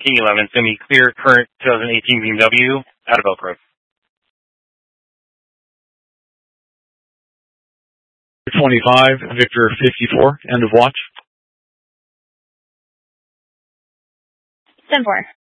King 11, semi clear current 2018 BMW out of Elk Road. 25, Victor 54, end of watch. 10-4.